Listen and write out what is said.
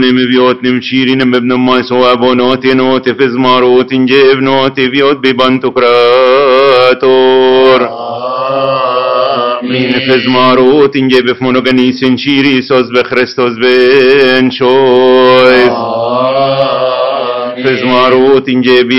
نمبيوت نمشيري نمبن ما سوا بونوت نوت فزماروت نجيب نوت بيوت ببنتكراتور من فزماروت نجيب فمونوغانيس نشيري سوز بخريستوس بن شويس فزماروت نجيب